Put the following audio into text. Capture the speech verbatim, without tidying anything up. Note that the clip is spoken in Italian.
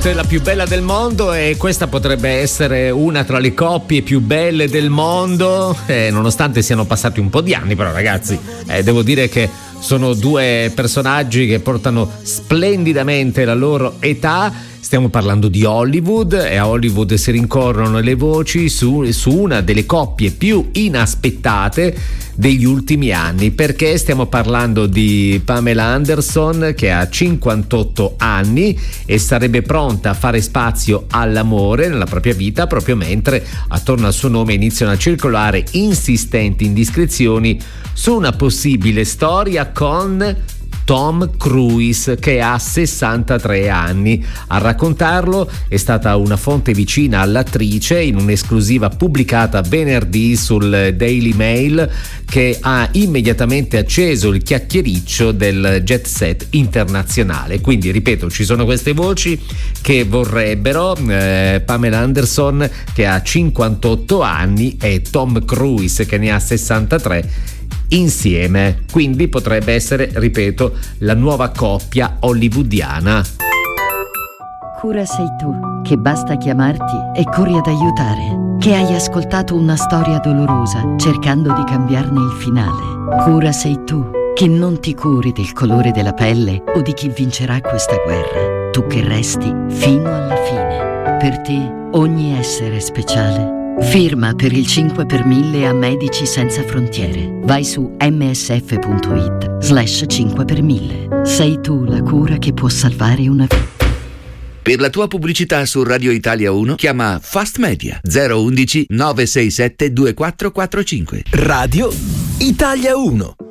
Elliott, la più bella del mondo, e questa potrebbe essere una tra le coppie più belle del mondo, eh, nonostante siano passati un po' di anni. Però ragazzi, eh, devo dire che sono due personaggi che portano splendidamente la loro età. Stiamo parlando di Hollywood, e a Hollywood si rincorrono le voci su, su una delle coppie più inaspettate degli ultimi anni, perché stiamo parlando di Pamela Anderson, che ha cinquantotto anni e sarebbe pronta a fare spazio all'amore nella propria vita, proprio mentre attorno al suo nome iniziano a circolare insistenti indiscrezioni su una possibile storia con Tom Cruise, che ha sessantatré anni. A raccontarlo è stata una fonte vicina all'attrice in un'esclusiva pubblicata venerdì sul Daily Mail, che ha immediatamente acceso il chiacchiericcio del jet set internazionale. Quindi ripeto, ci sono queste voci che vorrebbero eh, Pamela Anderson, che ha cinquantotto anni, e Tom Cruise, che ne ha sessantatré, insieme. Quindi potrebbe essere, ripeto, la nuova coppia hollywoodiana. Cura sei tu, che basta chiamarti e corri ad aiutare, che hai ascoltato una storia dolorosa cercando di cambiarne il finale. Cura sei tu, che non ti curi del colore della pelle o di chi vincerà questa guerra. Tu che resti fino alla fine. Per te ogni essere è speciale. Firma per il cinque per mille a Medici Senza Frontiere. Vai su msf.it slash cinque per mille. Sei tu la cura che può salvare una vita. Per la tua pubblicità su Radio Italia uno chiama Fast Media zero uno uno nove sei sette due quattro quattro cinque. Radio Italia uno.